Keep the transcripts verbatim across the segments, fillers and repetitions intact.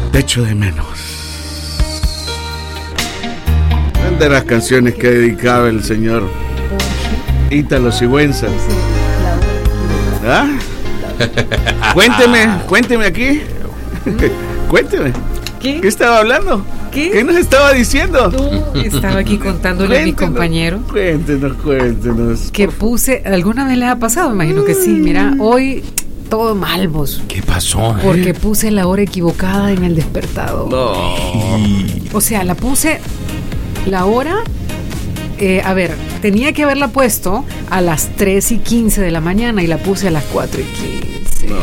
Te echo de menos. De las canciones que dedicaba el señor Ítalo Sigüenza. ¿Ah? Cuénteme, cuénteme aquí. Cuénteme. ¿Qué? ¿Qué estaba hablando? ¿Qué? ¿Qué nos estaba diciendo? No, estaba aquí contándole a mi compañero. Cuéntenos, cuéntenos. Que puse, ¿alguna vez les ha pasado? Me imagino que sí. Mira, hoy todo mal, vos. ¿Qué pasó? Eh? Porque puse la hora equivocada en el despertador. No. O sea, la puse la hora. Eh, a ver, tenía que haberla puesto a las tres y quince de la mañana y la puse a las cuatro y quince. No.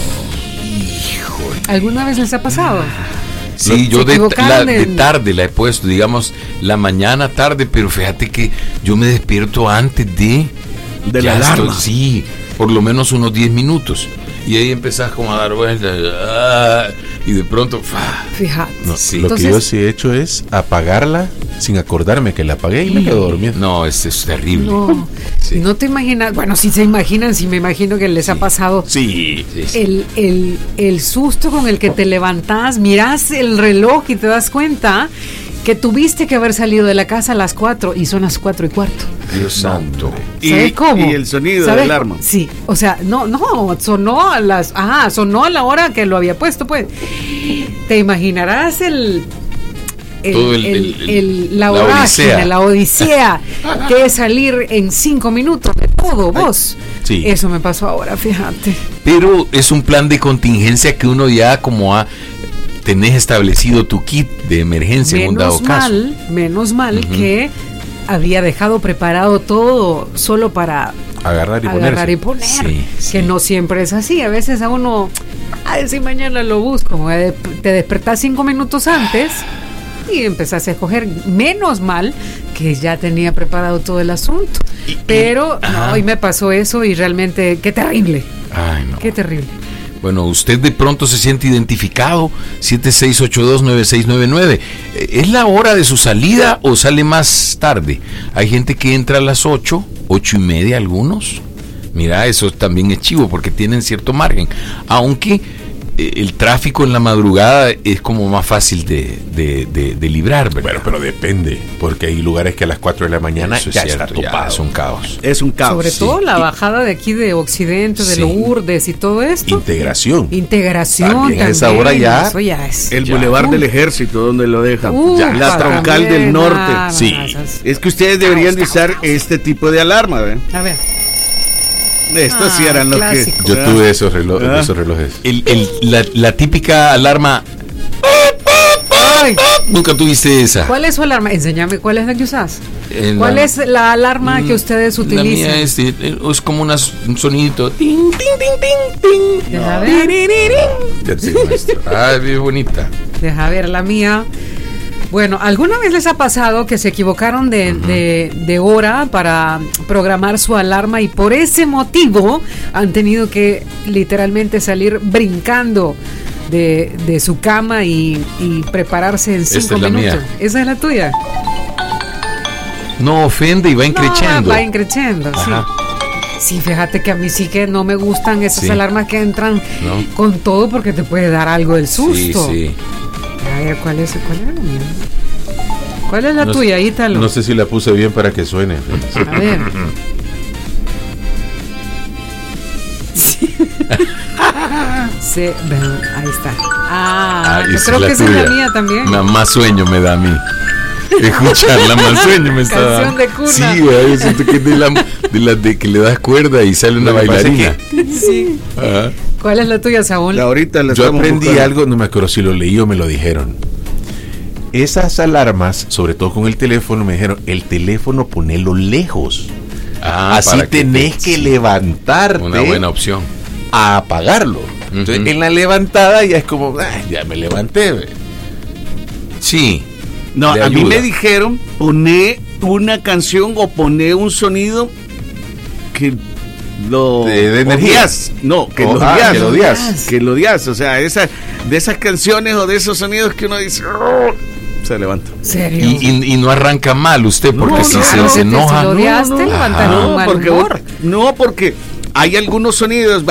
Híjole. ¿Alguna vez les ha pasado? Sí, yo de, la, de tarde la he puesto, digamos, la mañana, tarde, pero fíjate que yo me despierto antes de... De la alarma. Estoy, sí, por lo menos unos diez minutos. Y ahí empezás como a dar vueltas. Ah, y de pronto... Ah, fíjate. No, sí. Lo Entonces, que yo sí he hecho es apagarla sin acordarme que la apagué y me quedo dormido. no, es, es terrible. No, Sí. no te imaginas, bueno, si se imaginan, si me imagino que les Sí. ha pasado Sí, sí, sí. el, el, el susto con el que te levantás, mirás el reloj y te das cuenta que tuviste que haber salido de la casa a las cuatro y son las cuatro y cuarto. Dios santo. ¿Sabes Y, cómo? y el sonido ¿Sabes? del alarma. Sí, o sea, no, no, sonó a las, ajá, sonó a la hora que lo había puesto, pues. Te imaginarás el... El, Todo el- el- el- el- la la vorágine, odisea. la odisea que es salir en cinco minutos de todo, vos. Sí. Eso me pasó ahora, fíjate. Pero es un plan de contingencia que uno ya como ha... Tenés establecido tu kit de emergencia en un dado Menos caso. mal, menos mal Ujú. que había dejado preparado todo solo para Agarrar y agarrar y ponerse. poner, Sí, sí. que no siempre es así. A veces a uno, a ver si mañana lo busco, como de- te despertás cinco minutos antes y empezás a escoger. Menos mal que ya tenía preparado todo el asunto. Y- y- Pero ajá. no, hoy me pasó eso y realmente, qué terrible, Ay, no. qué terrible. Bueno, usted de pronto se siente identificado, siete seis ocho dos nueve seis nueve nueve. ¿Es la hora de su salida o sale más tarde? Hay gente que entra a las ocho, ocho y media algunos. Mira, eso también es chivo porque tienen cierto margen. Aunque eh, el tráfico en la madrugada es como más fácil de, de, de, de librar, ¿verdad? Bueno, pero depende, porque hay lugares que a las cuatro de la mañana Eso es ya cierto, está ya topado. es un caos. Es un caos. Sobre sí. todo la Y- bajada de aquí de Occidente, de Sí. Lourdes y todo esto. Integración. Integración También también. a esa hora ya- Eso ya es. El Ya. Boulevard Uh. del Ejército, donde lo dejan. Uh, Ya, la también, troncal del norte. nada, Sí. esas- Es que ustedes deberían de usar este tipo de alarma, ¿ven? A ver. Estos sí Ah, eran los clásico. que... Yo tuve esos relojes, Ah. esos relojes. El, el- la, la típica alarma, Ay, nunca tuviste esa. ¿cuál es su alarma? Enséñame cuál es la que usas. En ¿Cuál la- es la alarma que ustedes La utilizan? mía es, eh, es como unas- un sonidito. Ting, ting, ting, ting, ting. Deja ver, Ya te muestro. Ah, es bien bonita. deja ver la mía. Bueno, ¿alguna vez les ha pasado que se equivocaron de, de- de hora para programar su alarma y por ese motivo han tenido que literalmente salir brincando de, de su cama y, y prepararse en Esta cinco es la minutos? mía. ¿Esa es la tuya? No ofende y va increciendo. No, va increciendo, sí. Ajá. Sí, fíjate que a mí sí que no me gustan esas Sí. alarmas que entran No. con todo porque te puede dar algo del susto. Sí, sí. A ver, ¿cuál es, cuál es la mía? ¿Cuál es la No tuya, sé- Ítalo? No sé si la puse bien para que suene. A ver. Sí. Sí, ven, ahí está. Ah, Ah, yo esa creo es la que esa es la tuya. mía también. Na- más sueño me da a mí. Escucharla, más sueño me está Canción dando. de cuna. Sí, güey, yo siento que es de la, de la de que le das cuerda y sale una Lo que pasa es bailarina. Sí. Ajá. ¿Cuál es la tuya, Saúl? La ahorita la Yo estamos aprendí buscando. algo, no me acuerdo si lo leí o me lo dijeron. Esas alarmas, sobre todo con el teléfono, me dijeron, el teléfono ponelo lejos. Ah, Así para que tenés te- que sí, levantarte una buena opción. a apagarlo. Entonces, Ujú. en la levantada ya es como, "Ah, ya me levanté. ve". Sí. No, Le a mí ayuda. me dijeron, poné una canción o poné un sonido que lo De- de energía. odias. No, que Oh, lo ah, odias. que lo odias. Que lo odias. O sea, esa, de esas canciones o de esos sonidos que uno dice, "Oh", se levanta. ¿Serio? Y, y- y no arranca mal usted, porque No, si no, se, no, se te- enoja. si lo odiaste, no, no. levanta Ajá. un No, mal porque, humor. no, porque hay algunos sonidos, vaya,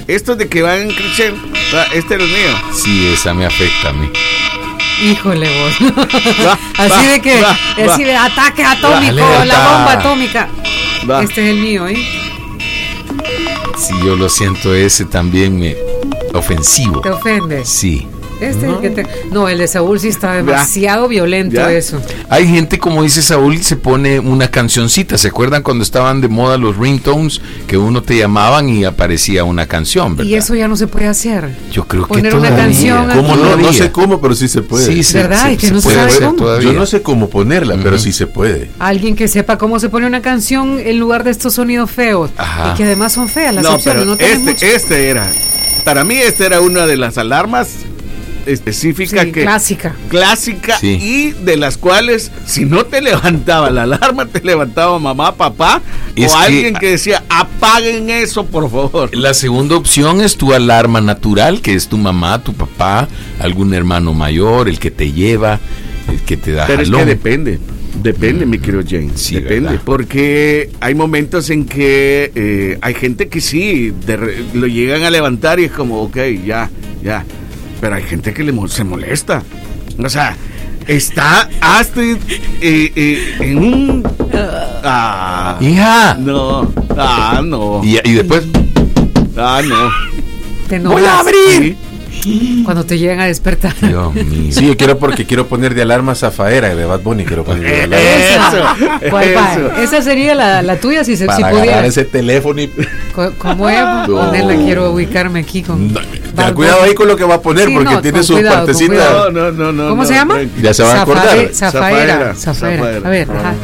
estos de que van creciendo, este es el mío. Sí, esa me afecta a mí. Híjole vos. Va, así va, de que, va, así va. de ataque atómico, Dale, la va. bomba atómica. Va. Este es el mío, ¿eh? Si yo lo siento, ese también me ofensivo. ¿Te ofende? Sí. Este es el que te... No, el de Saúl sí está demasiado violento Ya. eso. Hay gente, como dice Saúl, se pone una cancioncita. ¿Se acuerdan cuando estaban de moda los ringtones? Que uno te llamaban y aparecía una canción, ¿verdad? Y eso ya no se puede hacer. Yo creo que poner una todavía. canción aquí. ¿Cómo no? No Todavía. sé cómo, pero sí se puede. Sí, sí, ¿Verdad? sí, Y que se no se puede sabe hacer cómo. todavía. Yo no sé cómo ponerla, pero Ujú. sí se puede. Alguien que sepa cómo se pone una canción en lugar de estos sonidos feos. Ajá. Y que además son feas las No, opciones. pero No tienen mucho. este, este era, para mí este era una de las alarmas específica Sí, que clásica. clásica Sí. y de las cuales si no te levantaba la alarma te levantaba mamá, papá Es o que- alguien que decía apaguen eso por favor. La segunda opción es tu alarma natural, que es tu mamá, tu papá, algún hermano mayor, el que te lleva, el que te da Pero es jalón. que depende, depende, mi querido James, Sí, depende, ¿verdad? porque hay momentos en que eh, hay gente que sí, de re- lo llegan a levantar y es como, ok, ya, ya, pero hay gente que le mo- se molesta, o sea, está Astrid eh, eh, en un... Ah, Hija. no, ah, no, Y, y después, ah, no. Te ¡voy enojas a abrir! cuando te llegan a despertar. Dios mío. Sí, yo quiero porque quiero poner de alarma Zafaera de Bad Bunny, quiero poner de alarma. Esa. Eso, ¿Cuál va? eso. Esa sería la, la tuya si, se, Para si agarrar pudiera. ese teléfono y... Co- ¿Cómo es? No. Ponerla, quiero ubicarme aquí con. No, Bad ten cuidado Bunny. ahí con lo que va a poner, Sí, porque no, tiene con su cuidado, con partecita. cuidado. No, no, no, no. ¿Cómo no, se llama? tranqui. Ya se van a acordar. Zafae- Zafaera. Zafaera, Zafaera. Zafaera. A ver, ajá.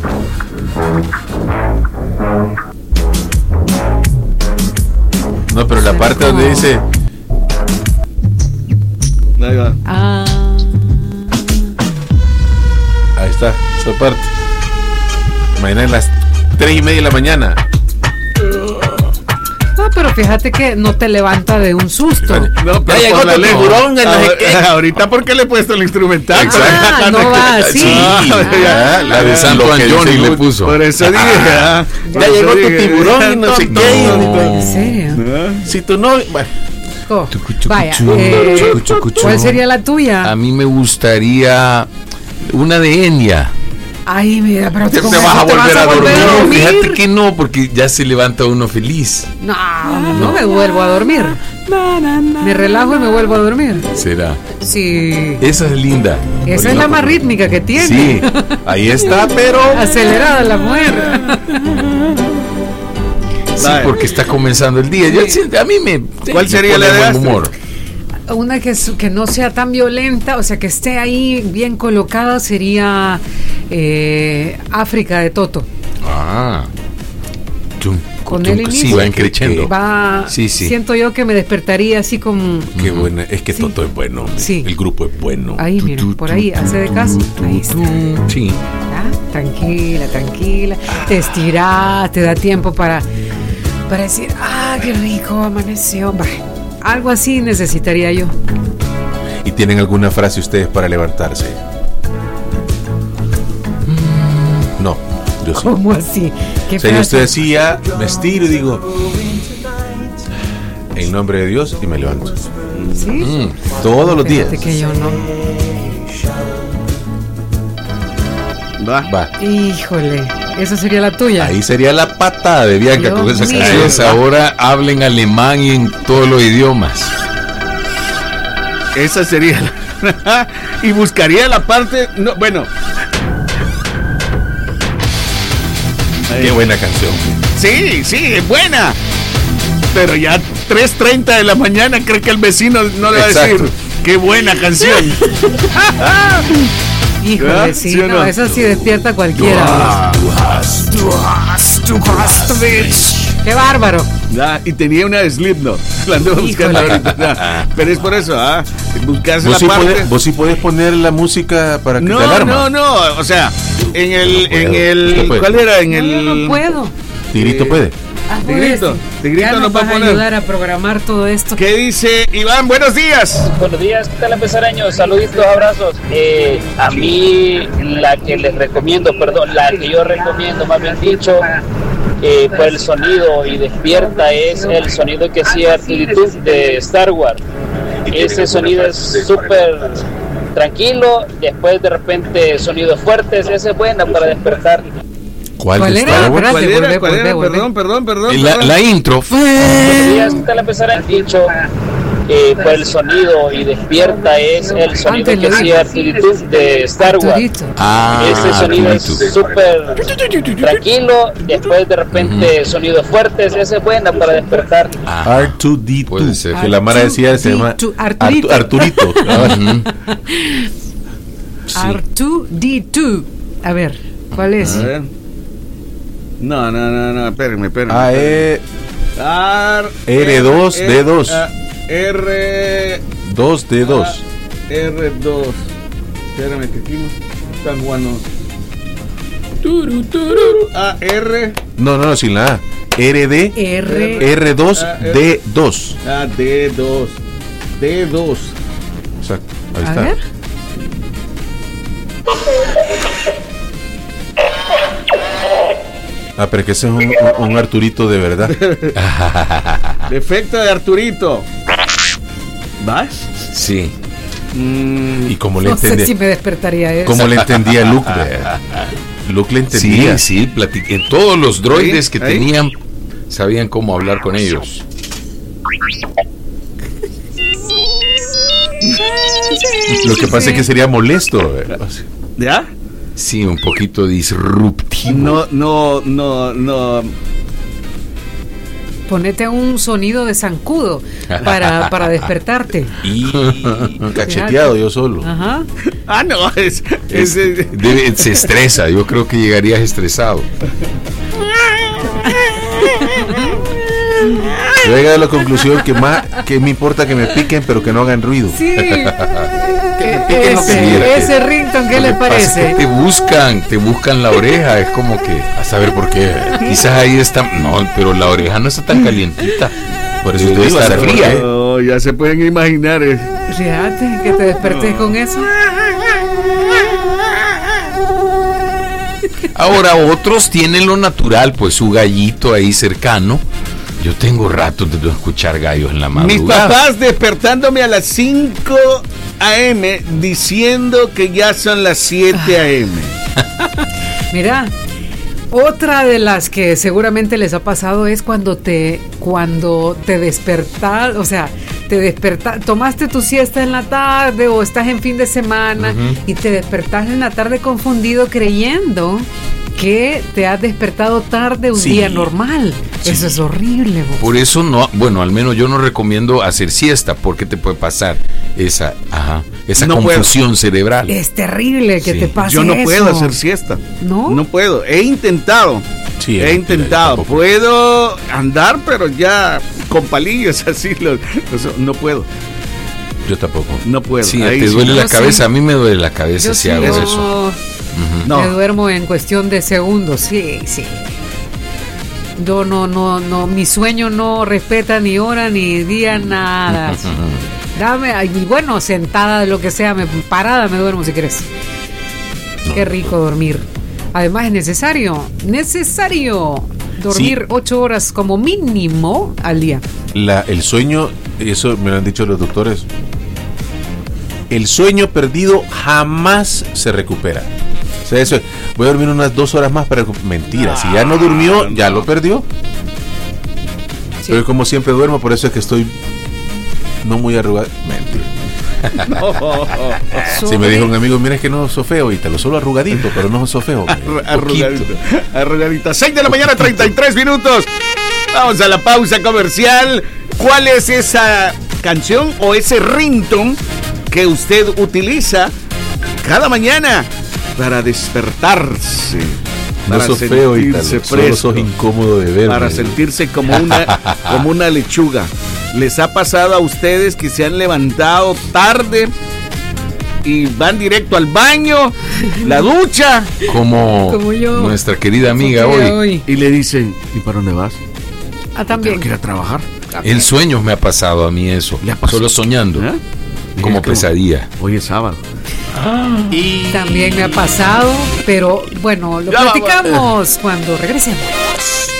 No, pero la parte donde dice... Ahí va. Ah. Ahí está, esa parte. Mañana a las tres y media de la mañana. No, pero fíjate que no te levanta de un susto. No, pero Ya llegó por la tu ley. tiburón, en no sé Ahora- qué. Ahorita porque le he puesto el instrumental. Ah, no va así. Sí, Ah, la de ah, Santo lo que Antonio dice le Luz. puso. Por eso dije, ah, por Ya eso llegó tu dije, tiburón y no sé tonto. qué. ¿En serio? ¿Ah? Si tú no... Bueno, Oh, Chucu, chucu, vaya. chu, eh, chucu, chucu, chu. ¿Cuál sería la tuya? A mí me gustaría una de Enya. Ay, mira, pero Te con vas eso a volver a dormir. No, fíjate que no, porque ya se levanta uno feliz. No, no me vuelvo a dormir. Me relajo y me vuelvo a dormir. ¿Será? Sí. Esa es linda. Esa es la más rítmica que tiene. Sí, ahí está, pero... Acelerada la mujer. sí, Vale. porque está comenzando el día. Yo siento- a mí me. ¿Cuál me sería pone la de buen Astrid? humor. Una que, es- que no sea tan violenta, o sea, que esté ahí bien colocada, sería eh, África de Toto. Ah. Tum, Con tum, el sí, inicio. va increchendo. Va, Sí, sí. Siento yo que me despertaría así como Qué buena, es que Toto es bueno. hombre. Sí. El grupo es bueno. ahí, mira, por ahí, hace de caso. Ahí está. Sí. Ya, tranquila, tranquila. Te estiras, te da tiempo para, para decir, ah, qué rico amaneció. Bah, algo así necesitaría yo. ¿Y tienen alguna frase ustedes para levantarse? No, yo sí. ¿Cómo así? ¿Qué O sea, yo frase? estoy así ya, me estiro y digo, en nombre de Dios, y me levanto. ¿Sí? Mm. Todos los días. Fíjate que yo no. Va. Va. Híjole, esa sería la tuya. Ahí sería la patada de Bianca Dios con esa mío. Así canción. es, ahora hablen alemán y en todos los idiomas. Esa sería la- y buscaría la parte, no, bueno. Qué buena canción. Sí, sí, es buena. Pero ya tres treinta de la mañana cree que el vecino no le va a Exacto. decir qué buena canción. Híjole, ¿Verdad? sí, ¿Sí o no, no? esa sí despierta a cualquiera. Qué bárbaro. Ya, y tenía una de Slipknot. La ando buscando Híjole. ahorita. Ya, pero es por eso, ¿ah? Buscarse la ¿Vos sí, parte. podés, vos sí podés poner la música para que te No, alarma. no, no. O sea, en el, No puedo. en Sí el, puede. ¿cuál era? En No, el. yo no puedo. Tigrito Eh, puede. Ah, Tigrito, pues, Tigrito ya nos nos va a vas a poner. ayudar a programar todo esto. ¿Qué dice Iván? Buenos días. Buenos días, ¿qué tal, empezareños? Saluditos, abrazos. Eh, a mí, la que les recomiendo, perdón, la que yo recomiendo, más bien dicho, eh, por el sonido y despierta es el sonido que hacía R dos D dos de Star Wars. Ese sonido es súper tranquilo, después de repente sonidos fuertes, ese es bueno para despertar. ¿Cuál, ¿Cuál de era? Star Wars? ¿Cuál Espérate, era? volvé, ¿Cuál era? volvé, volvé. Perdón, perdón, perdón. La, perdón. la intro. Podrías tal empezar a dicho eh, por el sonido y despierta es el sonido Antes que lo hacía R dos D dos de Star Wars. Arturito. Ah, Ese sonido es Arturito. súper tranquilo, después de repente sonidos fuertes, ese es bueno para despertar. Ah, R dos D puede dos, ser. que la Mara decía se llama R dos D dos, Arturito. Artu- Arturito. ujú. R dos D dos. A ver, ¿cuál es? A ver. No, no, no, no, espérenme, espérenme. Ah, eh, Ar- R dos D dos. ah, R dos D dos. ah, R dos. Espérame que aquí no están jugando. Turu, turu. A R No, no, no, sin la A. R D R. R dos D dos. A D dos. D dos. Exacto, ahí A está. ver. Ah, pero que ese es un, un- un Arturito de verdad. Defecto de Arturito. ¿Vas? Sí. Mm, ¿Y cómo le No sé entendía? si me despertaría eso. ¿Cómo le entendía Luke? vea? Luke le Sí, entendía. sí, platiqué. Todos los droides Ahí, que ahí. tenían sabían cómo hablar con ellos. Lo que pasa es que sería molesto. vea. ¿Ya? Sí, un poquito disruptivo. No, no, no, no. Ponete un sonido de zancudo para, para despertarte. Y cacheteado yo solo. Ajá. Ah, no, es, es, es- Debe- se estresa, yo creo que llegarías estresado. Yo llegué a la conclusión que más que me importa que me piquen, pero que no hagan ruido. Sí. piquen lo que quieran. ese, ese rington, ¿qué Lo le que pasa es que parece? te buscan, te buscan la oreja, es como que A saber por qué. quizás ahí está, no, pero la oreja no está tan calientita. Por eso Debe te digo, a estar saber por fría. qué. No, ya se pueden imaginar. eh. Fíjate que te desperté con eso. Ahora otros tienen lo natural, pues su gallito ahí cercano. Yo tengo rato de no escuchar gallos en la Mis madrugada. papás despertándome a las cinco a eme diciendo que ya son las siete a eme. Mira, otra de las que seguramente les ha pasado es cuando te cuando te despertas, o sea, te despertas, tomaste tu siesta en la tarde o estás en fin de semana y te despertas en la tarde confundido creyendo que te has despertado tarde un Sí. día normal. Sí. Eso es horrible. vos. Por eso no, bueno, al menos yo no recomiendo hacer siesta porque te puede pasar esa, ajá, esa No puedo. confusión cerebral. Es terrible que Sí. te pase Yo no eso. puedo hacer siesta. ¿No? No puedo. He intentado. Sí, He es intentado. tampoco. Puedo andar, pero ya con palillos así. lo- eso, no puedo. Yo tampoco. No puedo. Sí, Ahí te sí. duele la Yo cabeza, sí. a mí me duele la cabeza Yo si sí, hago yo eso. No. me duermo en cuestión de segundos, sí, sí. Yo no, no, no, mi sueño no respeta ni hora ni día, nada. Dame, ay, y bueno, sentada de lo que sea, me, parada me duermo si quieres. Qué rico dormir. Además es necesario, necesario dormir Sí. ocho horas como mínimo al día. La, el sueño, eso me lo han dicho los doctores. El sueño perdido jamás se recupera. O sea, eso es, voy a dormir unas dos horas más para recu- mentira. Si ya no durmió, ya lo perdió. Sí. Pero como siempre duermo, por eso es que estoy no muy arrugado. Mentira. Si me Sobre- dijo un amigo, mira, es que no sos feo, y te lo solo arrugadito, pero no sos feo. Arru- Arrugadito. Arrugadito. seis de la mañana, treinta y tres minutos. Vamos a la pausa comercial. ¿Cuál es esa canción o ese ringtone que usted utiliza cada mañana para despertarse? No Para sos feo, y sentirse solo fresco, sos incómodo de ver. para sentirse como una, como una lechuga. ¿Les ha pasado a ustedes que se han levantado tarde y van directo al baño, la ducha, Como, Como yo. nuestra querida amiga Sofía hoy. y le dicen, ¿y para dónde vas? Ah, Tengo también. que ir a trabajar. En sueños me ha pasado a mí eso. ¿Le ha pasado? Solo soñando. ¿Eh? Como Es pesadilla. Hoy es sábado. También me ha pasado, pero bueno, lo Ya, platicamos cuando regresemos.